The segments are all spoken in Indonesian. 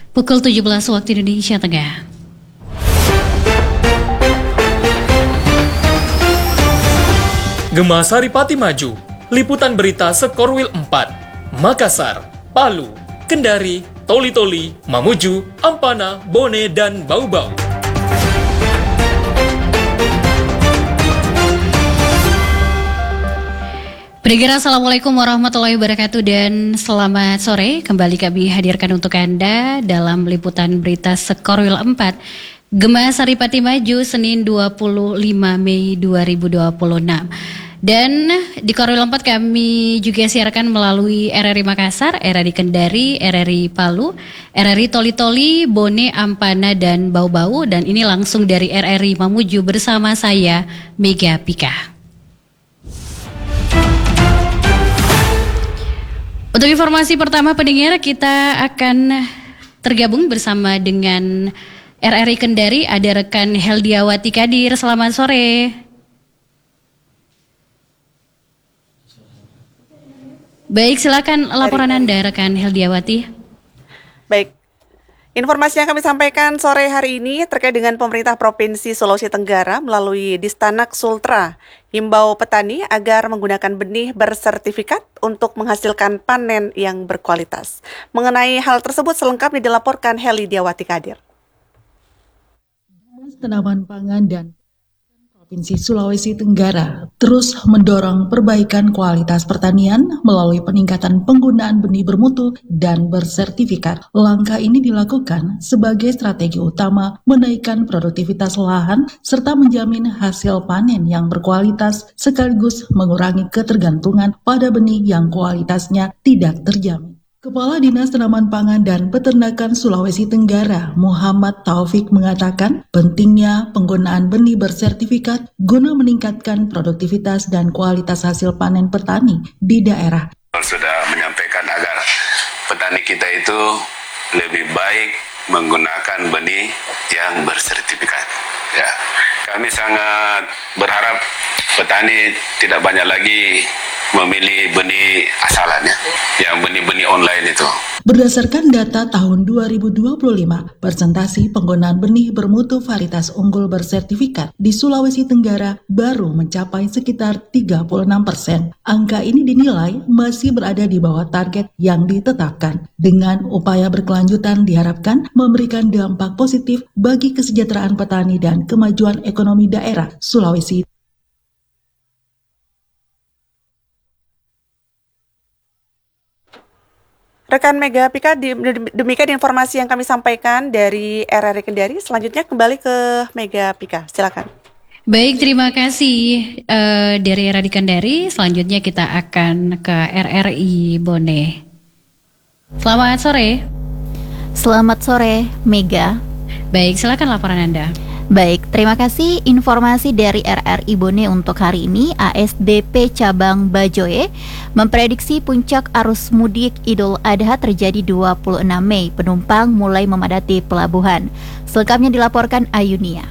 Pukul 17 waktu Indonesia Tengah. Gema Saripati Maju, liputan berita Sekorwil 4, Makassar, Palu, Kendari, Toli-Toli, Mamuju, Ampana, Bone, dan Bau-Bau. Pendengar, Assalamualaikum warahmatullahi wabarakatuh dan selamat sore. Kembali kami hadirkan untuk Anda dalam liputan berita Sekorwil 4, Gema Saripati Maju, Senin 25 Mei 2026. Dan di Korwil 4 kami juga siarkan melalui RRI Makassar, RRI Kendari, RRI Palu, RRI Toli-Toli, Bone, Ampana, dan Bau-Bau. Dan ini langsung dari RRI Mamuju bersama saya, Mega Pika. Untuk informasi pertama pendengar, kita akan tergabung bersama dengan RRI Kendari, ada rekan Heldiawati Kadir. Selamat sore. Baik, silakan laporan Anda rekan Heldiawati. Baik. Informasi yang kami sampaikan sore hari ini terkait dengan pemerintah Provinsi Sulawesi Tenggara melalui Distanak Sultra himbau petani agar menggunakan benih bersertifikat untuk menghasilkan panen yang berkualitas. Mengenai hal tersebut selengkapnya dilaporkan Heli Diawati Kadir. Tanaman Pangan dan Provinsi Sulawesi Tenggara terus mendorong perbaikan kualitas pertanian melalui peningkatan penggunaan benih bermutu dan bersertifikat. Langkah ini dilakukan sebagai strategi utama menaikkan produktivitas lahan serta menjamin hasil panen yang berkualitas sekaligus mengurangi ketergantungan pada benih yang kualitasnya tidak terjamin. Kepala Dinas Tanaman Pangan dan Peternakan Sulawesi Tenggara, Muhammad Taufik, mengatakan pentingnya penggunaan benih bersertifikat guna meningkatkan produktivitas dan kualitas hasil panen petani di daerah. Sudah menyampaikan agar petani kita itu lebih baik menggunakan benih yang bersertifikat. Ya, kami sangat berharap petani tidak banyak lagi memilih benih asalannya, yang benih-benih online itu. Berdasarkan data tahun 2025, persentasi penggunaan benih bermutu varietas unggul bersertifikat di Sulawesi Tenggara baru mencapai sekitar 36%. Angka ini dinilai masih berada di bawah target yang ditetapkan. Dengan upaya berkelanjutan diharapkan memberikan dampak positif bagi kesejahteraan petani dan kemajuan ekonomi daerah Sulawesi. Rekan Mega Pika, demikian informasi yang kami sampaikan dari RRI Kendari. Selanjutnya kembali ke Mega Pika, silakan. Baik, terima kasih dari RRI Kendari. Selanjutnya kita akan ke RRI Bone. Selamat sore. Selamat sore, Mega. Baik, silakan laporan Anda. Baik, terima kasih informasi dari RRI Bone untuk hari ini. ASDP Cabang Bajoe memprediksi puncak arus mudik Idul Adha terjadi 26 Mei. Penumpang mulai memadati pelabuhan. Selengkapnya dilaporkan Ayunia.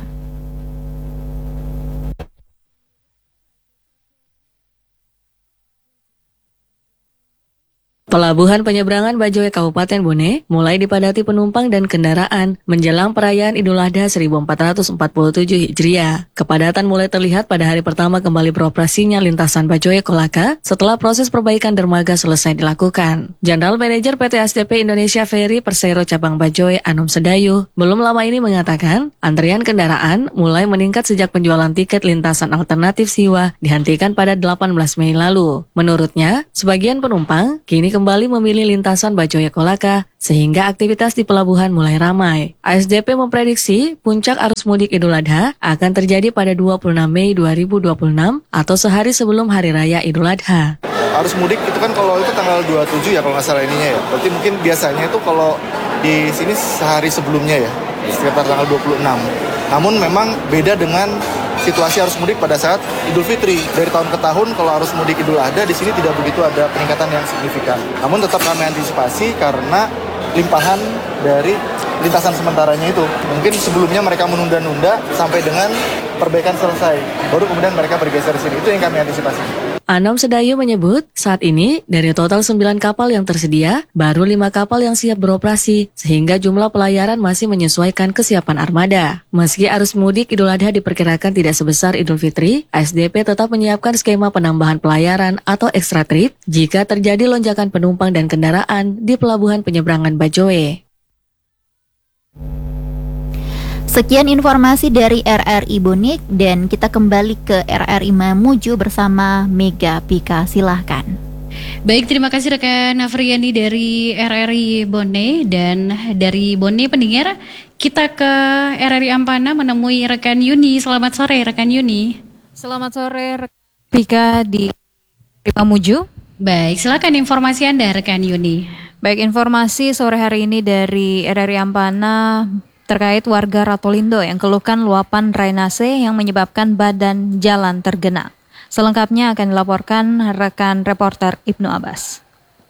Pelabuhan penyeberangan Bajoe Kabupaten Bone mulai dipadati penumpang dan kendaraan menjelang perayaan Idul Adha 1447 Hijriah. Kepadatan mulai terlihat pada hari pertama kembali beroperasinya lintasan Bajoe Kolaka setelah proses perbaikan dermaga selesai dilakukan. General Manager PT ASDP Indonesia Ferry Persero Cabang Bajoe Anum Sedayu belum lama ini mengatakan antrian kendaraan mulai meningkat sejak penjualan tiket lintasan alternatif Siwa dihentikan pada 18 Mei lalu. Menurutnya, sebagian penumpang kini kembali memilih lintasan Bajoe Kolaka sehingga aktivitas di pelabuhan mulai ramai. ASDP memprediksi puncak arus mudik Idul Adha akan terjadi pada 26 Mei 2026 atau sehari sebelum Hari Raya Idul Adha. Arus mudik itu kan kalau itu tanggal 27 ya kalau nggak salah ininya ya. Berarti mungkin biasanya itu kalau di sini sehari sebelumnya ya, sekitar tanggal 26. Namun memang beda dengan situasi arus mudik pada saat Idul Fitri. Dari tahun ke tahun kalau arus mudik Idul Adha di sini tidak begitu ada peningkatan yang signifikan. Namun tetap kami antisipasi karena limpahan dari lintasan sementaranya itu. Mungkin sebelumnya mereka menunda-nunda sampai dengan perbaikan selesai. Baru kemudian mereka bergeser di sini. Itu yang kami antisipasi. Anom Sedayu menyebut, saat ini dari total 9 kapal yang tersedia, baru 5 kapal yang siap beroperasi, sehingga jumlah pelayaran masih menyesuaikan kesiapan armada. Meski arus mudik Idul Adha diperkirakan tidak sebesar Idul Fitri, ASDP tetap menyiapkan skema penambahan pelayaran atau extra trip jika terjadi lonjakan penumpang dan kendaraan di Pelabuhan Penyeberangan Bajoe. Sekian informasi dari RRI Bonek dan kita kembali ke RRI Mamuju bersama Mega Pika. Silahkan. Baik, terima kasih rekan Afriani dari RRI Bone. Dan dari Bone pendengar, kita ke RRI Ampana menemui rekan Yuni. Selamat sore rekan Yuni. Selamat sore rekan Pika di Mamuju. Baik, silakan informasi Anda rekan Yuni. Baik, informasi sore hari ini dari RRI Ampana terkait warga Ratolindo yang keluhkan luapan drainase yang menyebabkan badan jalan tergenang. Selengkapnya akan dilaporkan rekan reporter Ibnu Abbas.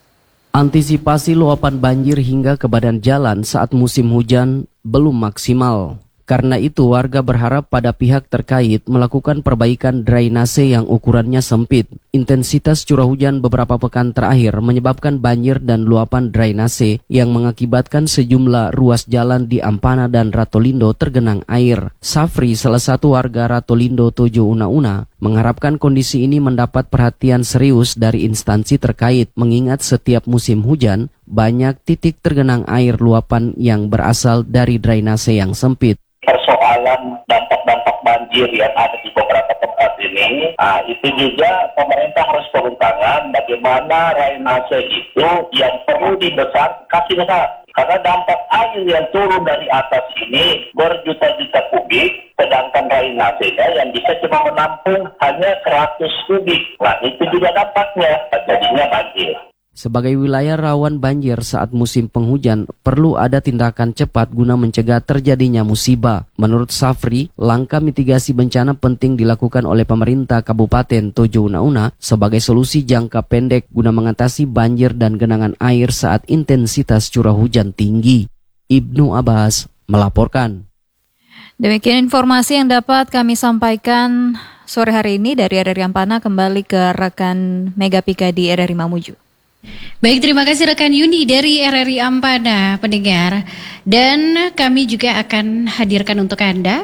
Antisipasi luapan banjir hingga ke badan jalan saat musim hujan belum maksimal. Karena itu warga berharap pada pihak terkait melakukan perbaikan drainase yang ukurannya sempit. Intensitas curah hujan beberapa pekan terakhir menyebabkan banjir dan luapan drainase yang mengakibatkan sejumlah ruas jalan di Ampana dan Ratolindo tergenang air. Safri, salah satu warga Ratolindo 7 Una-Una, mengharapkan kondisi ini mendapat perhatian serius dari instansi terkait mengingat setiap musim hujan banyak titik tergenang air luapan yang berasal dari drainase yang sempit. Persoalan dampak-dampak banjir yang ada di beberapa tempat ini, itu juga pemerintah harus turun tangan bagaimana drainase itu yang perlu kasih besar. Karena dampak air yang turun dari atas ini berjuta-juta kubik, sedangkan drainasenya yang bisa cuma menampung hanya 100 kubik. Nah, itu juga dampaknya, jadinya banjir. Sebagai wilayah rawan banjir saat musim penghujan, perlu ada tindakan cepat guna mencegah terjadinya musibah. Menurut Safri, langkah mitigasi bencana penting dilakukan oleh pemerintah Kabupaten Tojo Una-Una sebagai solusi jangka pendek guna mengatasi banjir dan genangan air saat intensitas curah hujan tinggi. Ibnu Abbas melaporkan. Demikian informasi yang dapat kami sampaikan sore hari ini dari RRI Ampana. Kembali ke rekan Mega Pika di RRI Mamuju. Baik, terima kasih rekan Yuni dari RRI Ampana pendengar. Dan kami juga akan hadirkan untuk Anda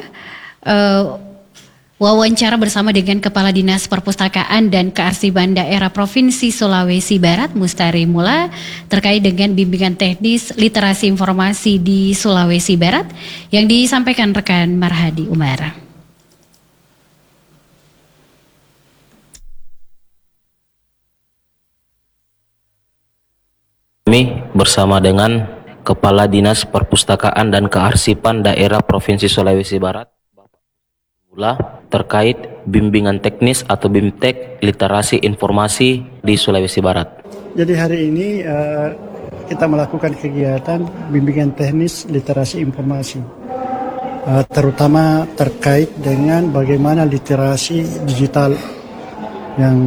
wawancara bersama dengan Kepala Dinas Perpustakaan dan Kearsipan Daerah Provinsi Sulawesi Barat Mustari Mula terkait dengan bimbingan teknis literasi informasi di Sulawesi Barat yang disampaikan rekan Marhadi Umar. Kami bersama dengan Kepala Dinas Perpustakaan dan Kearsipan Daerah Provinsi Sulawesi Barat, Bapak Mula, terkait bimbingan teknis atau BIMTEK literasi informasi di Sulawesi Barat. Jadi hari ini kita melakukan kegiatan bimbingan teknis literasi informasi, terutama terkait dengan bagaimana literasi digital yang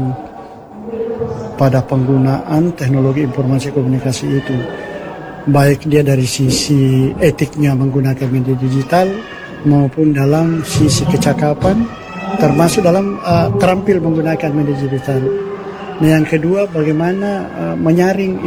pada penggunaan teknologi informasi komunikasi itu, baik dia dari sisi etiknya menggunakan media digital maupun dalam sisi kecakapan, termasuk dalam terampil menggunakan media digital. Nah, yang kedua bagaimana menyaring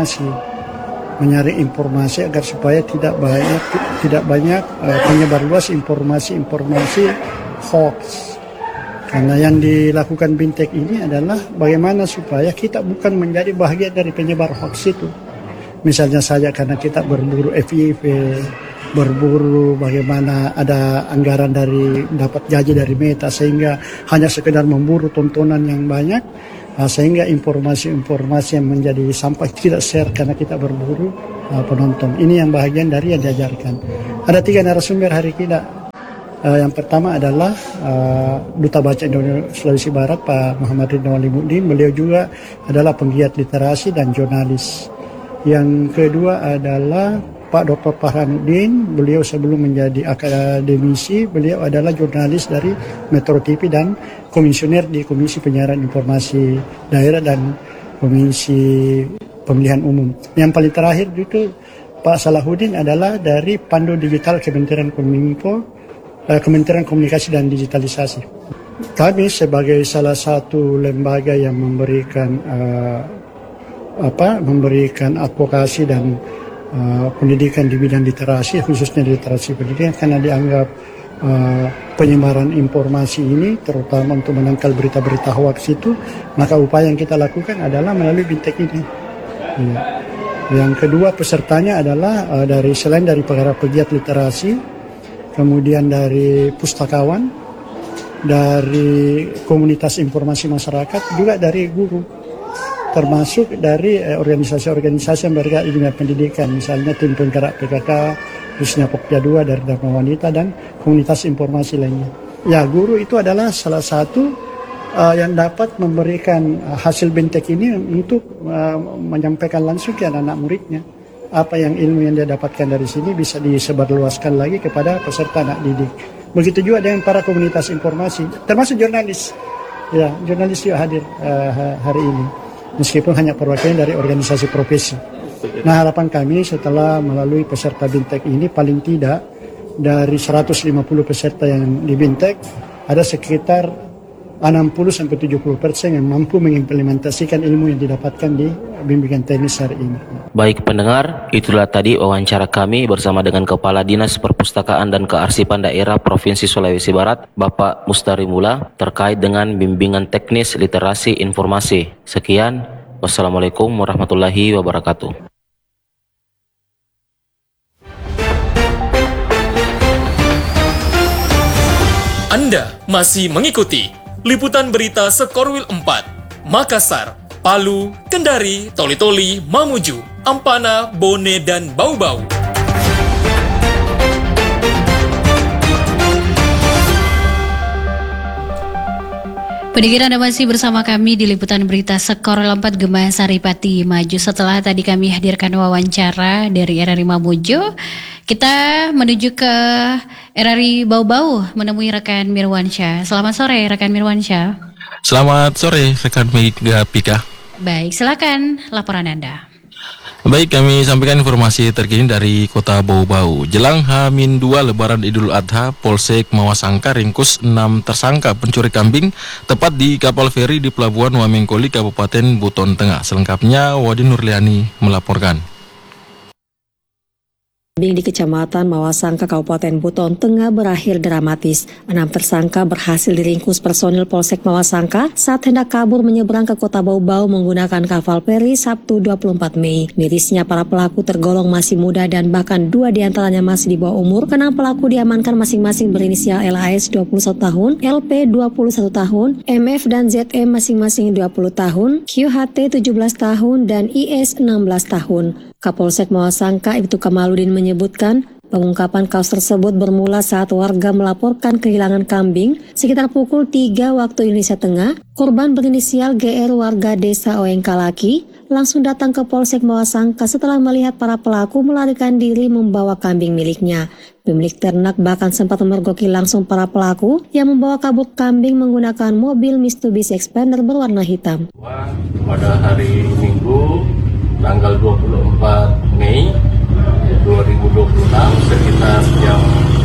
informasi agar supaya tidak banyak penyebar luas informasi hoax. Karena yang dilakukan BIMTEK ini adalah bagaimana supaya kita bukan menjadi bahagian dari penyebar hoax itu. Misalnya saja karena kita berburu FYP, berburu bagaimana ada anggaran dari dapat gaji dari Meta sehingga hanya sekedar memburu tontonan yang banyak, sehingga informasi-informasi yang menjadi sampah tidak share karena kita berburu penonton. Ini yang bahagian dari yang diajarkan. Ada 3 narasumber hari kita. Yang pertama adalah Duta Baca Indonesia Sulawesi Barat, Pak Muhammad Ridwan Alimuddin. Beliau juga adalah penggiat literasi dan jurnalis. Yang kedua adalah Pak Dr. Farhanuddin. Beliau sebelum menjadi akademisi, beliau adalah jurnalis dari Metro TV dan komisioner di Komisi Penyiaran Informasi Daerah dan Komisi Pemilihan Umum. Yang paling terakhir itu Pak Salahuddin adalah dari Pandu Digital Kementerian Komunikasi dan Digitalisasi. kami sebagai salah satu lembaga yang memberikan advokasi dan pendidikan di bidang literasi, khususnya literasi pendidikan, karena dianggap penyebaran informasi ini terutama untuk menangkal berita-berita hoax itu, maka upaya yang kita lakukan adalah melalui BIMTEK ini. Ya. Yang kedua, pesertanya adalah selain dari para pegiat literasi, kemudian dari pustakawan, dari komunitas informasi masyarakat, juga dari guru, termasuk dari organisasi-organisasi yang bergerak di dunia pendidikan, misalnya tim penggerak PKK, khususnya Pokja 2 dari Dharma Wanita, dan komunitas informasi lainnya. Ya, guru itu adalah salah satu yang dapat memberikan hasil BIMTEK ini untuk menyampaikan langsung ke anak-anak muridnya. Apa yang ilmu yang dia dapatkan dari sini bisa disebarluaskan lagi kepada peserta anak didik. Begitu juga dengan para komunitas informasi, termasuk jurnalis. Ya, jurnalis juga hadir hari ini, meskipun hanya perwakilan dari organisasi profesi. Nah, harapan kami setelah melalui peserta BIMTEK ini, paling tidak dari 150 peserta yang di BIMTEK, ada sekitar 60-70% yang mampu mengimplementasikan ilmu yang didapatkan di bimbingan teknis hari ini. Baik pendengar, itulah tadi wawancara kami bersama dengan Kepala Dinas Perpustakaan dan Kearsipan Daerah Provinsi Sulawesi Barat, Bapak Mustari Mula, terkait dengan bimbingan teknis literasi informasi. Sekian, wassalamualaikum warahmatullahi wabarakatuh. Anda masih mengikuti liputan berita Sekorwil 4, Makassar, Palu, Kendari, Toli-Toli, Mamuju, Ampana, Bone, dan Bau-Bau. Pendengar, Anda masih bersama kami di liputan berita Sekorwil 4 Gema Saripati Maju. Setelah tadi kami hadirkan wawancara dari RRI Mamuju, kita menuju ke RRI Bau-Bau menemui rekan Mirwansyah. Selamat sore rekan Mirwansyah. Selamat sore rekan Pika. Baik, silakan laporan Anda. Baik, kami sampaikan informasi terkini dari Kota Bau-Bau. Jelang H-2 Lebaran Idul Adha, Polsek Mawasangka ringkus 6 tersangka pencuri kambing tepat di kapal feri di Pelabuhan Wamengkoli, Kabupaten Buton Tengah. Selengkapnya Wadi Nurliani melaporkan. Di Kecamatan Mawasangka, Kabupaten Buton Tengah berakhir dramatis. 6 tersangka berhasil diringkus personil Polsek Mawasangka saat hendak kabur menyeberang ke Kota Bau-Bau menggunakan kapal feri Sabtu 24 Mei. Mirisnya para pelaku tergolong masih muda dan bahkan 2 diantaranya masih di bawah umur. Kenang pelaku diamankan masing-masing berinisial LAS 21 tahun, LP 21 tahun, MF dan ZM masing-masing 20 tahun, QHT 17 tahun, dan IS 16 tahun. Kapolsek Mawasangka Ibtu Kamaludin menyebutkan pengungkapan kasus tersebut bermula saat warga melaporkan kehilangan kambing sekitar pukul 3 waktu Indonesia Tengah. Korban berinisial GR warga desa Oengkalaki langsung datang ke Polsek Mawasangka setelah melihat para pelaku melarikan diri membawa kambing miliknya. Pemilik ternak bahkan sempat memergoki langsung para pelaku yang membawa kabur kambing menggunakan mobil Mitsubishi Expander berwarna hitam. Pada hari Minggu tanggal 24 Mei 2026 sekitar jam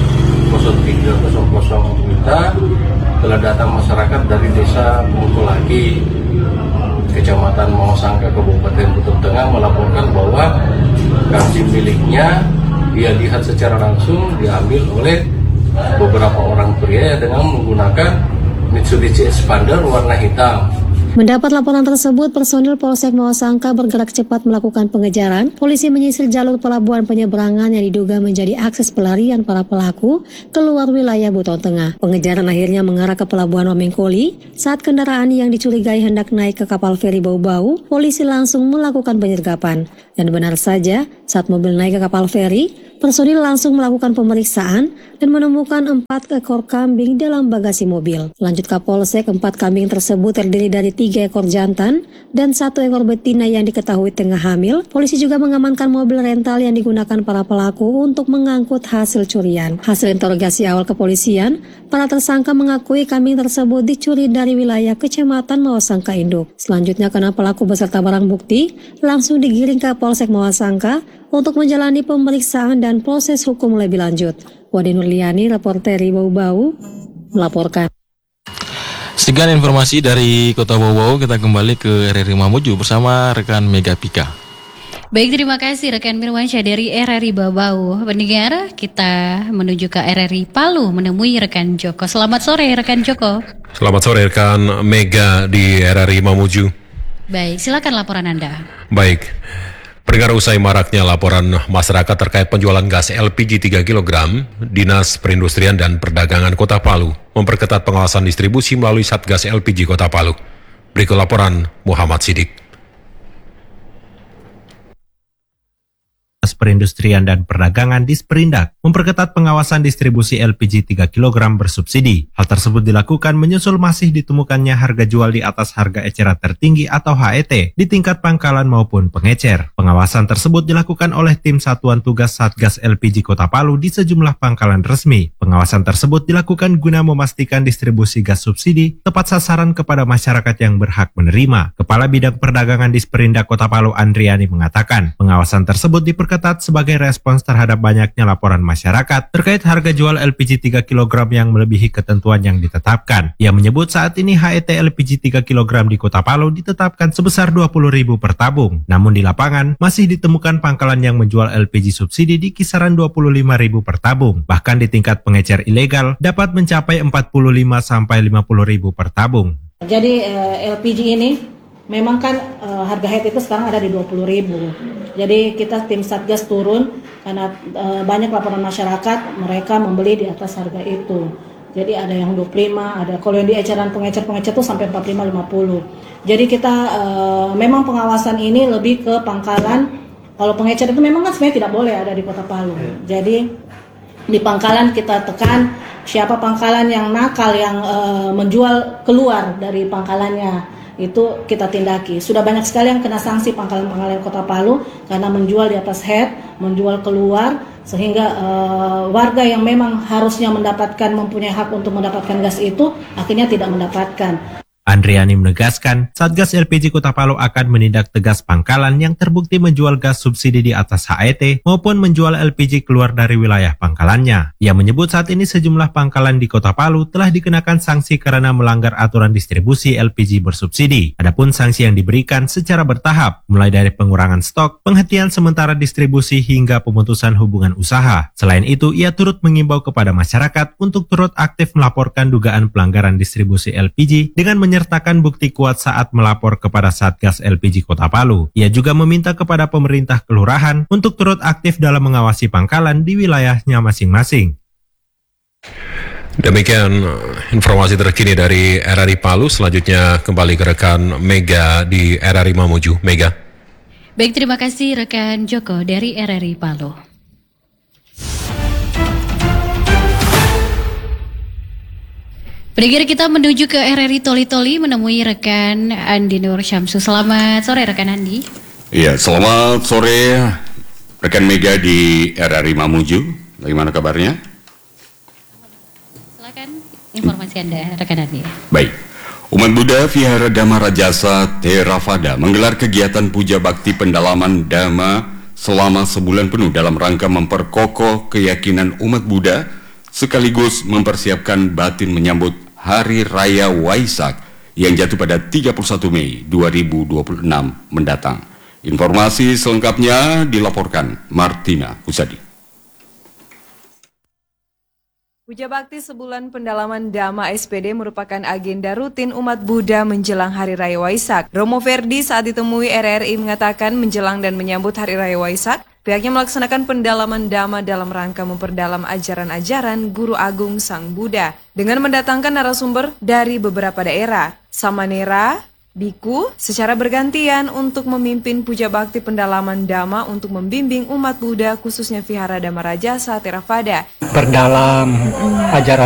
03.00 WITA telah datang masyarakat dari desa Mengkolaki, Kecamatan Mawasangka, Kabupaten Buton Tengah melaporkan bahwa kambing miliknya dia lihat secara langsung diambil oleh beberapa orang pria dengan menggunakan Mitsubishi Expander warna hitam. Mendapat laporan tersebut, personil Polsek Mawasangka bergerak cepat melakukan pengejaran. Polisi menyisir jalur pelabuhan penyeberangan yang diduga menjadi akses pelarian para pelaku keluar wilayah Buton Tengah. Pengejaran akhirnya mengarah ke Pelabuhan Wamengkoli. Saat kendaraan yang dicurigai hendak naik ke kapal feri Bau-Bau, polisi langsung melakukan penyergapan. Dan benar saja, saat mobil naik ke kapal feri, personil langsung melakukan pemeriksaan dan menemukan 4 ekor kambing dalam bagasi mobil. Lanjut Kapolsek, 4 kambing tersebut terdiri dari 3 ekor jantan dan 1 ekor betina yang diketahui tengah hamil. Polisi juga mengamankan mobil rental yang digunakan para pelaku untuk mengangkut hasil curian. Hasil interogasi awal kepolisian, para tersangka mengakui kambing tersebut dicuri dari wilayah Kecamatan Mawasangka Induk. Selanjutnya, karena pelaku beserta barang bukti langsung digiring ke Polsek Mawasangka untuk menjalani pemeriksaan dan proses hukum lebih lanjut. Wadi Nurliani, reporter Bau-Bau, melaporkan. Sekian informasi dari Kota Bau-Bau, kita kembali ke RRI Mamuju bersama rekan Mega Pika. Baik, terima kasih rekan Mirwansyah dari RRI Bau-Bau. Pendengar, kita menuju ke RRI Palu menemui rekan Joko. Selamat sore rekan Joko. Selamat sore rekan Mega di RRI Mamuju. Baik, silakan laporan Anda. Baik, pendengar, usai maraknya laporan masyarakat terkait penjualan gas LPG 3 kg, Dinas Perindustrian dan Perdagangan Kota Palu memperketat pengawasan distribusi melalui Satgas LPG Kota Palu. Berikut laporan Muhammad Sidik. Dinas Perindustrian dan Perdagangan Disperindak memperketat pengawasan distribusi LPG 3 kg bersubsidi. Hal tersebut dilakukan menyusul masih ditemukannya harga jual di atas harga eceran tertinggi atau HET di tingkat pangkalan maupun pengecer. Pengawasan tersebut dilakukan oleh tim Satuan Tugas Satgas LPG Kota Palu di sejumlah pangkalan resmi. Pengawasan tersebut dilakukan guna memastikan distribusi gas subsidi tepat sasaran kepada masyarakat yang berhak menerima. Kepala Bidang Perdagangan Disperindak Kota Palu Andriani mengatakan, pengawasan tersebut diperketat sebagai respons terhadap banyaknya laporan masyarakat terkait harga jual LPG 3 kg yang melebihi ketentuan yang ditetapkan. Ia menyebut saat ini HET LPG 3 kg di Kota Palu ditetapkan sebesar Rp20.000 per tabung. Namun di lapangan masih ditemukan pangkalan yang menjual LPG subsidi di kisaran Rp25.000 per tabung. Bahkan di tingkat pengecer ilegal dapat mencapai Rp45 sampai Rp50.000 per tabung. Jadi LPG ini memang kan harga HET itu sekarang ada di Rp20.000. Jadi kita tim Satgas turun karena banyak laporan masyarakat mereka membeli di atas harga itu. Jadi ada yang 25, ada kalau yang di eceran pengecer itu sampai 45-50. Jadi kita memang pengawasan ini lebih ke pangkalan. Kalau pengecer itu memang kan sebenarnya tidak boleh ada di Kota Palu. Jadi di pangkalan kita tekan siapa pangkalan yang nakal yang menjual keluar dari pangkalannya. Itu kita tindaki. Sudah banyak sekali yang kena sanksi pangkalan-pangkalan Kota Palu karena menjual di atas HET, menjual keluar, sehingga warga yang memang harusnya mempunyai hak untuk mendapatkan gas itu akhirnya tidak mendapatkan. Andriani menegaskan, Satgas LPG Kota Palu akan menindak tegas pangkalan yang terbukti menjual gas subsidi di atas HET maupun menjual LPG keluar dari wilayah pangkalannya. Ia menyebut saat ini sejumlah pangkalan di Kota Palu telah dikenakan sanksi karena melanggar aturan distribusi LPG bersubsidi. Adapun sanksi yang diberikan secara bertahap, mulai dari pengurangan stok, penghentian sementara distribusi hingga pemutusan hubungan usaha. Selain itu, ia turut mengimbau kepada masyarakat untuk turut aktif melaporkan dugaan pelanggaran distribusi LPG dengan menyertakan bukti kuat saat melapor kepada Satgas LPG Kota Palu. Ia juga meminta kepada pemerintah kelurahan untuk turut aktif dalam mengawasi pangkalan di wilayahnya masing-masing. Demikian informasi terkini dari RRI Palu. Selanjutnya kembali ke rekan Mega di RRI Mamuju. Mega. Baik, terima kasih rekan Joko dari RRI Palu. Pendengar, kita menuju ke RRI Toli-Toli menemui rekan Andi Nur Syamsu. Selamat sore rekan Andi. Iya, selamat sore rekan Mega di RRI Mamuju. Bagaimana kabarnya? Silakan informasi Anda rekan Andi. Baik. Umat Buddha Vihara Dhamma Rajasa Theravada menggelar kegiatan puja bakti pendalaman Dhamma selama sebulan penuh dalam rangka memperkokoh keyakinan umat Buddha sekaligus mempersiapkan batin menyambut Hari Raya Waisak yang jatuh pada 31 Mei 2026 mendatang. Informasi selengkapnya dilaporkan Martina Husadi. Puja Bakti sebulan pendalaman Dhamma SPD merupakan agenda rutin umat Buddha menjelang Hari Raya Waisak. Romo Verdi saat ditemui RRI mengatakan menjelang dan menyambut Hari Raya Waisak, pihaknya melaksanakan pendalaman Dhamma dalam rangka memperdalam ajaran-ajaran Guru Agung Sang Buddha dengan mendatangkan narasumber dari beberapa daerah, samanera, biku, secara bergantian untuk memimpin puja bakti pendalaman Dhamma untuk membimbing umat Buddha khususnya Vihara Dhamma Rajasa Theravada. Perdalam ajaran